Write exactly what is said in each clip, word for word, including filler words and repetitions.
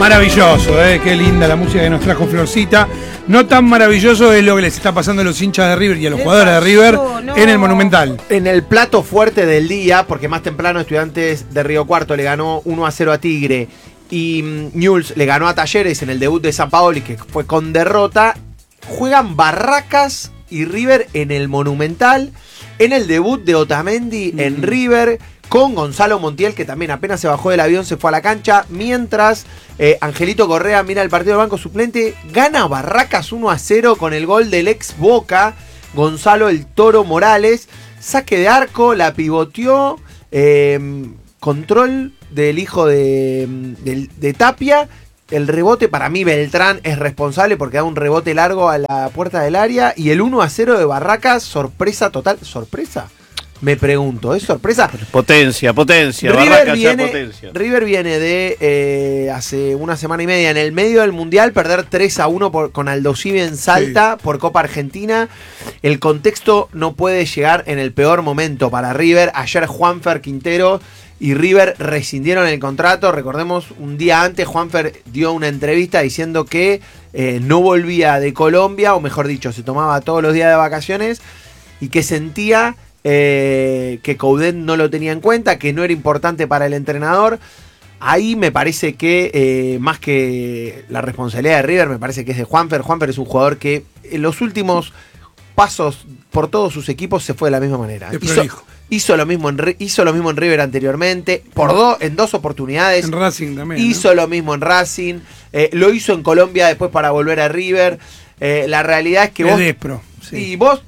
Maravilloso, ¿eh? Qué linda la música que nos trajo Florcita. No tan maravilloso es lo que les está pasando a los hinchas de River y a los jugadores de River no. en el Monumental. En el plato fuerte del día, porque más temprano Estudiantes de Río Cuarto le ganó uno a cero a Tigre y um, Newell's le ganó a Talleres en el debut de Sampaoli, que fue con derrota. Juegan Barracas y River en el Monumental, en el debut de Otamendi mm. en River, con Gonzalo Montiel, que también apenas se bajó del avión, se fue a la cancha, mientras eh, Angelito Correa mira el partido del banco suplente, gana Barracas uno a cero con el gol del ex Boca, Gonzalo el Toro Morales, saque de arco, la pivoteó, eh, control del hijo de, de, de Tapia, el rebote, para mí Beltrán es responsable porque da un rebote largo a la puerta del área, y el uno a cero de Barracas, sorpresa total, ¿sorpresa? Me pregunto, ¿es sorpresa? Potencia, potencia, River Barracas viene, potencia. River viene de eh, hace una semana y media en el medio del Mundial perder tres a uno por, con Aldo Civi en Salta sí. por Copa Argentina. El contexto no puede llegar en el peor momento para River. Ayer Juanfer Quintero y River rescindieron el contrato. Recordemos, un día antes Juanfer dio una entrevista diciendo que eh, no volvía de Colombia, o mejor dicho, se tomaba todos los días de vacaciones y que sentía... Eh, que Coudet no lo tenía en cuenta, que no era importante para el entrenador. Ahí me parece que eh, más que la responsabilidad de River, me parece que es de Juanfer. Juanfer es un jugador que en los últimos pasos por todos sus equipos se fue de la misma manera. Hizo, hizo, lo mismo en, hizo lo mismo en River anteriormente, por do, en dos oportunidades. En Racing también. Hizo ¿no? lo mismo en Racing, eh, lo hizo en Colombia después para volver a River. Eh, la realidad es que es vos... Despro, sí. Y vos...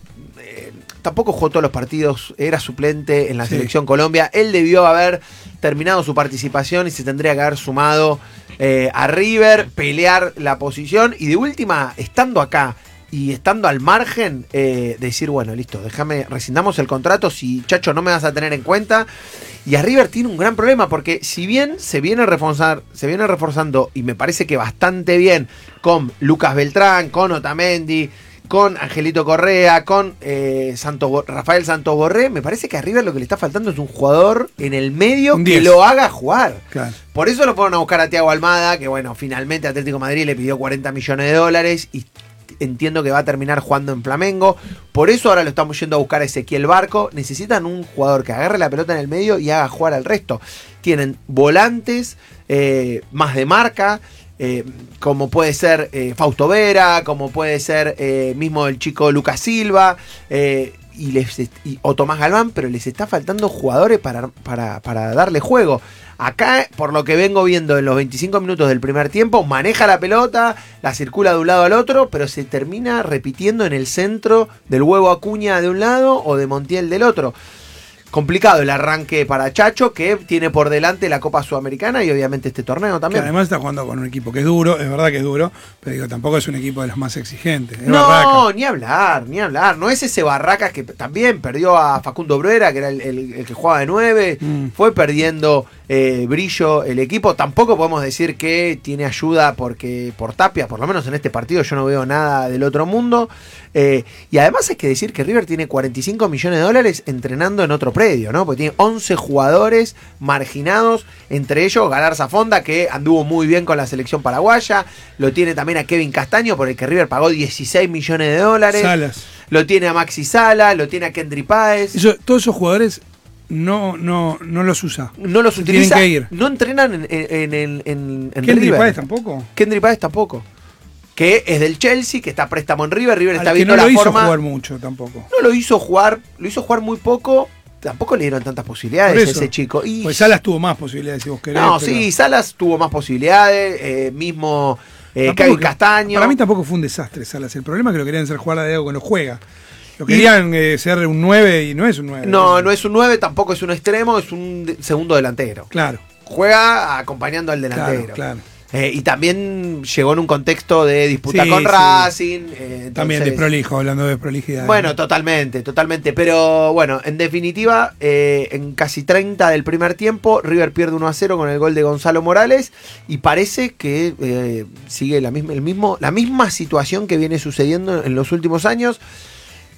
tampoco jugó todos los partidos, era suplente en la sí. selección Colombia. Él debió haber terminado su participación y se tendría que haber sumado eh, a River, pelear la posición y de última, estando acá y estando al margen, eh, decir, bueno, listo, déjame, rescindamos el contrato, si Chacho no me vas a tener en cuenta. Y a River tiene un gran problema porque si bien se viene, reforzar, se viene reforzando, y me parece que bastante bien, con Lucas Beltrán, con Otamendi, con Angelito Correa, con eh, Santos, Rafael Santos Borré, me parece que a River lo que le está faltando es un jugador en el medio que lo haga jugar. Claro. Por eso lo fueron a buscar a Thiago Almada, que bueno, finalmente Atlético de Madrid le pidió cuarenta millones de dólares y entiendo que va a terminar jugando en Flamengo. Por eso ahora lo estamos yendo a buscar a Ezequiel Barco. Necesitan un jugador que agarre la pelota en el medio y haga jugar al resto. Tienen volantes, eh, más de marca, Eh, como puede ser eh, Fausto Vera, como puede ser eh, mismo el chico Lucas Silva eh, y, les, y, o Tomás Galván, pero les está faltando jugadores para, para, para darle juego. Acá, por lo que vengo viendo en los veinticinco minutos del primer tiempo, maneja la pelota, la circula de un lado al otro, pero se termina repitiendo en el centro del Huevo Acuña de un lado o de Montiel del otro. Complicado el arranque para Chacho, que tiene por delante la Copa Sudamericana y obviamente este torneo también. Que además está jugando con un equipo que es duro, es verdad que es duro, pero digo, tampoco es un equipo de los más exigentes. Es no, Barracas. ni hablar, ni hablar. No es ese Barracas que también perdió a Facundo Bruera, que era el, el, el que jugaba de nueve, mm. fue perdiendo eh, brillo el equipo. Tampoco podemos decir que tiene ayuda porque por Tapia, por lo menos en este partido yo no veo nada del otro mundo. Eh, y además hay que decir que River tiene cuarenta y cinco millones de dólares entrenando en otro predio, ¿no? Porque tiene once jugadores marginados, entre ellos Galarza Fonda, que anduvo muy bien con la selección paraguaya. Lo tiene también a Kevin Castaño, por el que River pagó dieciséis millones de dólares. Salas. Lo tiene a Maxi Sala, lo tiene a Kendry Páez. Eso, todos esos jugadores no, no, no los usa. No los utiliza. Tienen que ir. No entrenan en, en, en, en, en Kendry River. Páez tampoco. Kendry Páez tampoco. Que es del Chelsea, que está a préstamo en River. River está Al viendo que no la lo forma. hizo jugar mucho tampoco. No lo hizo jugar, lo hizo jugar muy poco. Tampoco le dieron tantas posibilidades a ese chico. Y pues Salas tuvo más posibilidades, si vos querés. No, pero... sí, Salas tuvo más posibilidades. Eh, mismo eh, Kevin Castaño. Para mí tampoco fue un desastre Salas. El problema es que lo querían hacer jugar a Diego que no juega. Lo querían y... eh, ser un nueve y no es un nueve. No, no es un nueve, tampoco es un extremo, es un de- segundo delantero. Claro. Juega acompañando al delantero. Claro, claro. Eh, y también llegó en un contexto de disputa sí, con sí. Racing. Eh, entonces, también de prolijo, hablando de prolijidad. Bueno, ¿no? totalmente, totalmente. Pero bueno, en definitiva, eh, en casi treinta del primer tiempo, River pierde uno a cero con el gol de Gonzalo Morales. Y parece que eh, sigue la misma, el mismo, la misma situación que viene sucediendo en los últimos años.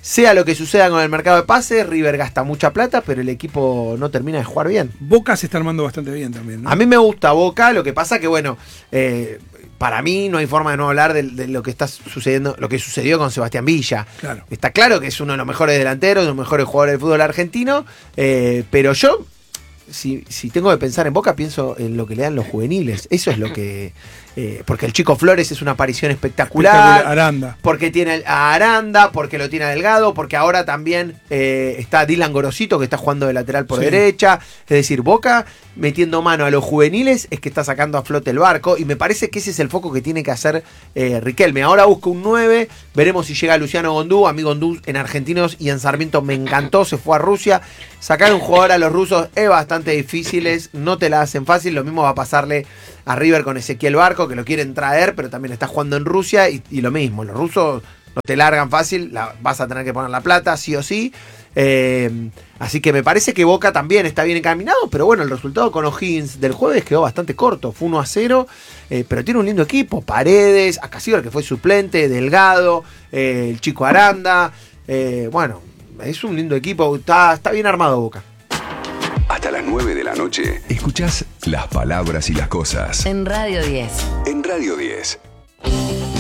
sea lo que suceda con el mercado de pases, River gasta mucha plata, pero el equipo no termina de jugar bien. Boca se está armando bastante bien también, ¿no? A mí me gusta Boca, lo que pasa que, bueno, eh, para mí no hay forma de no hablar de, de lo que está sucediendo, lo que sucedió con Sebastián Villa. Claro. Está claro que es uno de los mejores delanteros, de los mejores jugadores del fútbol argentino, eh, pero yo, si, si tengo que pensar en Boca, pienso en lo que le dan los juveniles. Eso es lo que... Eh, porque el Chico Flores es una aparición espectacular, Espectacular. Aranda. porque tiene a Aranda, porque lo tiene a Delgado, porque ahora también eh, está Dylan Gorosito, que está jugando de lateral por Sí. derecha. Es decir, Boca metiendo mano a los juveniles es que está sacando a flote el barco, y me parece que ese es el foco que tiene que hacer eh, Riquelme. Ahora busca un nueve, veremos si llega Luciano Gondú. A mí Gondú en Argentinos y en Sarmiento me encantó, se fue a Rusia. Sacar un jugador a los rusos es bastante difícil, no te la hacen fácil. Lo mismo va a pasarle a River con Ezequiel Barco, que lo quieren traer, pero también está jugando en Rusia, y, y lo mismo, los rusos no te largan fácil, la, vas a tener que poner la plata, sí o sí. Eh, así que me parece que Boca también está bien encaminado, pero bueno, el resultado con O'Higgins del jueves quedó bastante corto, fue uno a cero, eh, pero tiene un lindo equipo, Paredes, Acasíbar, que fue suplente, Delgado, eh, el chico Aranda, eh, bueno, es un lindo equipo, está, está bien armado Boca. Hasta las nueve de la noche, escuchás Las Palabras y las Cosas En Radio diez. en Radio diez.